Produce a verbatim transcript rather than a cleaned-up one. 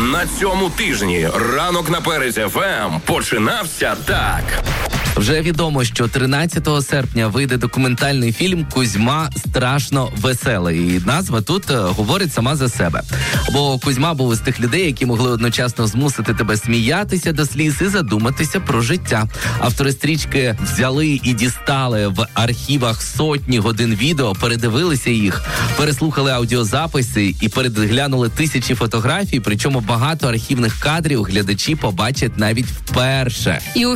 На цьому тижні ранок на Перець еф ем починався так. Вже відомо, що тринадцятого серпня вийде документальний фільм «Кузьма страшно веселий». І назва тут говорить сама за себе. Бо Кузьма був із тих людей, які могли одночасно змусити тебе сміятися до сліз і задуматися про життя. Автори стрічки взяли і дістали в архівах сотні годин відео, передивилися їх, переслухали аудіозаписи і переглянули тисячі фотографій, причому багато архівних кадрів глядачі побачать навіть вперше. І у